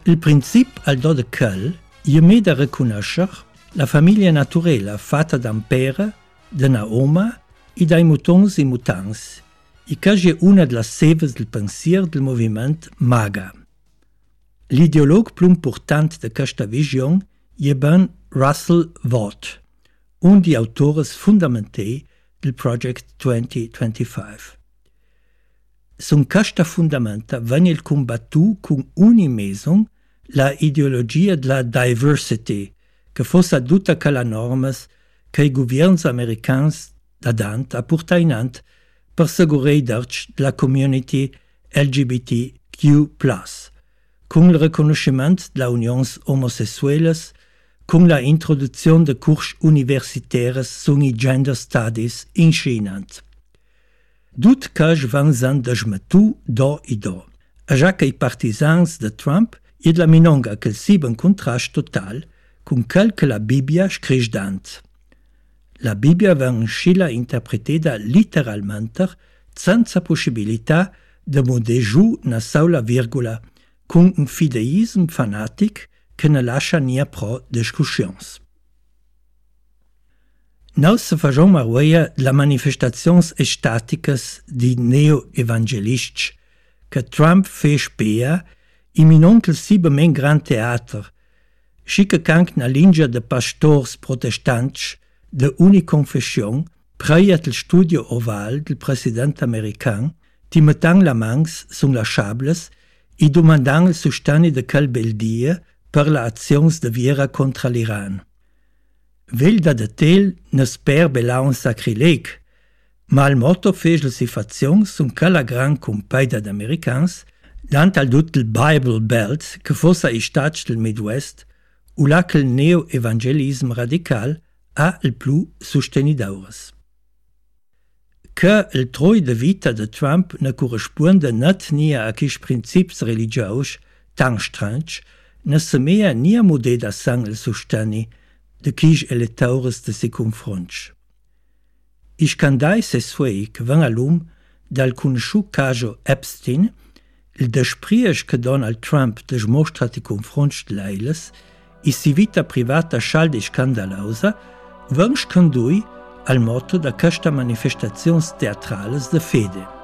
Il princip al do de quel je me da riconoscer la famiglia naturella fatta d'Ampere, de Naoma e dai mutons e mutans, e che è una delle seves del pensier del moviment MAGA. L'ideolog più importante de questa visione è ben Russell Vought, un dei autori fondamentali del Project 2025. Sun questa fundamenta viene combattuto con unimeson la ideologia della diversity, che fosse tutta quella normas che i governi americani da dant ha portato in ant per assicurare la community LGBTQ+, con il riconoscimento della unioni omosessuali, con la introduzione di corsi universitari sui gender studies in Cina. Tut cas van san desmetu do e do. A già che i partisans de Trump e la minonga che siba in contrast total con quel che la Bibbia scrige dant. La Bibbia van scilla interpretata literalmente senza possibilità de mudar giù na sola virgola, con un fideismo fanatic che ne lascia nia pro discussions. Nous se facciamo arruia la manifestazions estaticas di neo-evangelists che Trump fe spea e minon che siba men gran teatr, schica canc na lingia de pastors protestanti de uniconfession preiat il studio oval del president american ti mettang la mans sun la chables e domandang il sustani de quel bel dia per la actions de viera contra l'Iran. Vel da de tel ne sper bela un sacrileg, ma al motto fece le situazioni sun quella gran compaida d'americans, dant al dut il Bible Belt, che fosse i stati del Midwest, u là che il neo-evangelism radical ha il più sostenidores. Che il troi de vita de Trump ne corrisponde net nia a quis princips religious tan strange, ne semea nia modeda sang il sosteni de quis elettores de si confronts. I scandai se suei che van a lum dal conosciut caso Epstein, il despriege che Donald Trump desmostra ti confronts de leiles, e si vita privata schalde scandalosa, van scandui al motto da questa manifestazions teatrales de fede.